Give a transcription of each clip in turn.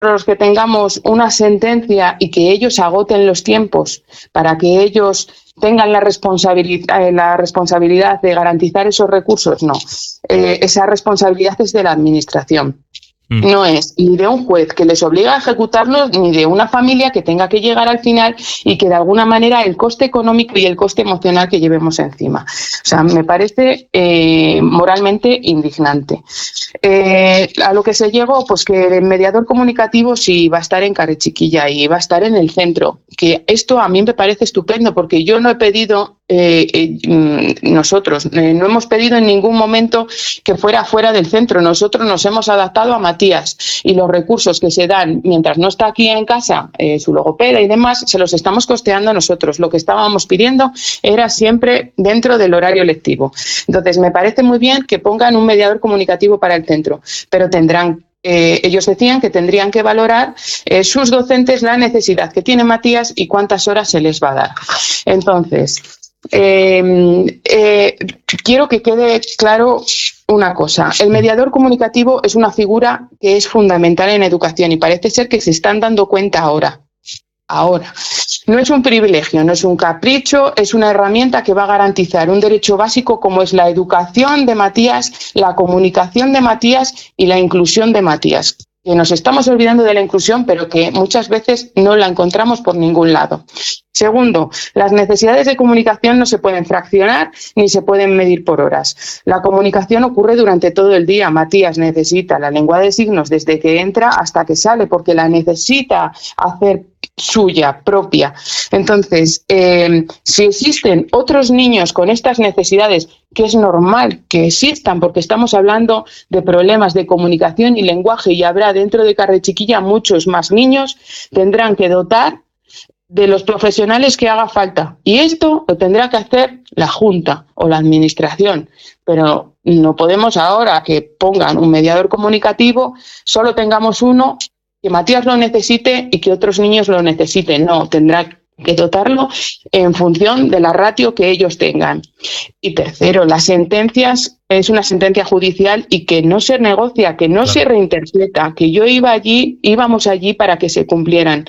que tengamos una sentencia y que ellos agoten los tiempos para que ellos tengan la responsabilidad de garantizar esos recursos, no. Esa responsabilidad es de la administración. No es ni de un juez que les obliga a ejecutarlos, ni de una familia que tenga que llegar al final y que de alguna manera el coste económico y el coste emocional que llevemos encima. O sea, me parece moralmente indignante. A lo que se llegó, pues que el mediador comunicativo sí va a estar en Carrechiquilla y va a estar en el centro. Que esto a mí me parece estupendo porque yo no he pedido, nosotros no hemos pedido en ningún momento que fuera fuera del centro. Nosotros nos hemos adaptado a Matías y los recursos que se dan mientras no está aquí en casa, su logopeda y demás, se los estamos costeando nosotros. Lo que estábamos pidiendo era siempre dentro del horario lectivo. Entonces, me parece muy bien que pongan un mediador comunicativo para el centro, pero tendrán ellos decían que tendrían que valorar sus docentes la necesidad que tiene Matías y cuántas horas se les va a dar. Entonces, quiero que quede claro una cosa. El mediador comunicativo es una figura que es fundamental en educación y parece ser que se están dando cuenta ahora. No es un privilegio, no es un capricho, es una herramienta que va a garantizar un derecho básico como es la educación de Matías, la comunicación de Matías y la inclusión de Matías. Que nos estamos olvidando de la inclusión, pero que muchas veces no la encontramos por ningún lado. Segundo, las necesidades de comunicación no se pueden fraccionar ni se pueden medir por horas. La comunicación ocurre durante todo el día. Matías necesita la lengua de signos desde que entra hasta que sale, porque la necesita hacer suya, propia. Entonces, si existen otros niños con estas necesidades, que es normal que existan, porque estamos hablando de problemas de comunicación y lenguaje y habrá dentro de Carrechiquilla muchos más niños, tendrán que dotar de los profesionales que haga falta. Y esto lo tendrá que hacer la Junta o la Administración. Pero no podemos ahora que pongan un mediador comunicativo, solo tengamos uno, que Matías lo necesite y que otros niños lo necesiten. No, tendrá que dotarlo en función de la ratio que ellos tengan. Y tercero, las sentencias, es una sentencia judicial y que no se negocia, que no se reinterpreta, que íbamos allí para que se cumplieran.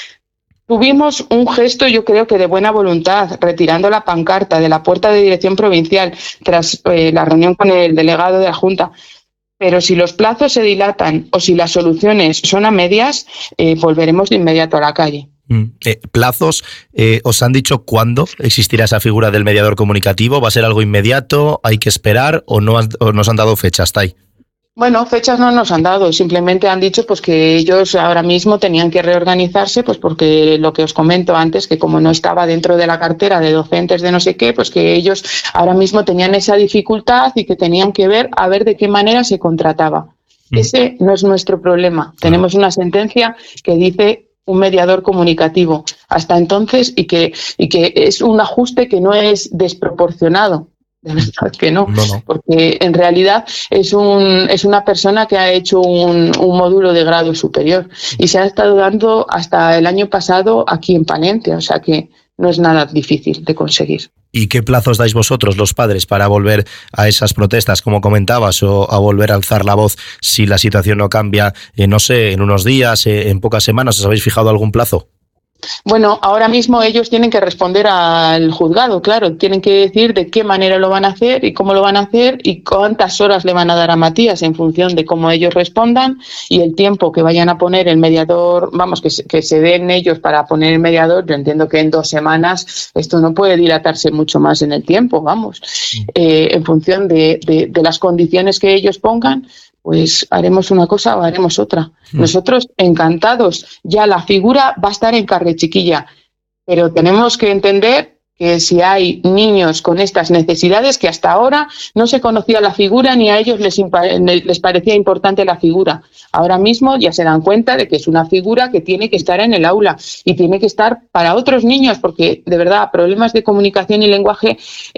Tuvimos un gesto, yo creo que de buena voluntad, retirando la pancarta de la puerta de dirección provincial tras la reunión con el delegado de la Junta. Pero si los plazos se dilatan o si las soluciones son a medias, volveremos de inmediato a la calle. ¿Plazos? ¿Os han dicho cuándo existirá esa figura del mediador comunicativo? ¿Va a ser algo inmediato? ¿Hay que esperar? ¿O nos han dado fecha hasta ahí? Bueno, fechas no nos han dado, simplemente han dicho pues que ellos ahora mismo tenían que reorganizarse, pues porque lo que os comento antes, que como no estaba dentro de la cartera de docentes de no sé qué, pues que ellos ahora mismo tenían esa dificultad y que tenían que ver a ver de qué manera se contrataba. Ese no es nuestro problema. Tenemos una sentencia que dice un mediador comunicativo hasta entonces y que es un ajuste que no es desproporcionado. De verdad que no, porque en realidad es una persona que ha hecho un módulo de grado superior y se ha estado dando hasta el año pasado aquí en Palencia, o sea que no es nada difícil de conseguir. ¿Y qué plazos dais vosotros, los padres, para volver a esas protestas, como comentabas, o a volver a alzar la voz si la situación no cambia, no sé, en unos días, en pocas semanas? ¿Os habéis fijado algún plazo? Bueno, ahora mismo ellos tienen que responder al juzgado, claro, tienen que decir de qué manera lo van a hacer y cómo lo van a hacer y cuántas horas le van a dar a Matías en función de cómo ellos respondan y el tiempo que vayan a poner el mediador, vamos, que se den ellos para poner el mediador. Yo entiendo que en 2 semanas esto no puede dilatarse mucho más en el tiempo, vamos, en función de las condiciones que ellos pongan. Pues haremos una cosa o haremos otra. Nosotros encantados, ya la figura va a estar en Carrechiquilla, pero tenemos que entender que si hay niños con estas necesidades, que hasta ahora no se conocía la figura ni a ellos les parecía importante la figura. Ahora mismo ya se dan cuenta de que es una figura que tiene que estar en el aula y tiene que estar para otros niños, porque de verdad problemas de comunicación y lenguaje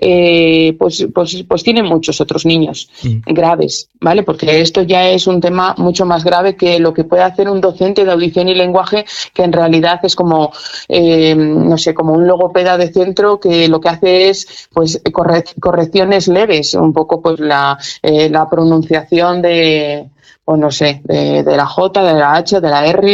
pues tienen muchos otros niños graves, ¿vale? Porque esto ya es un tema mucho más grave que lo que puede hacer un docente de audición y lenguaje, que en realidad es como, no sé, como un logopeda de centro que lo que hace es pues correcciones leves, un poco pues la pronunciación de pues no sé, de la J, de la H, de la R,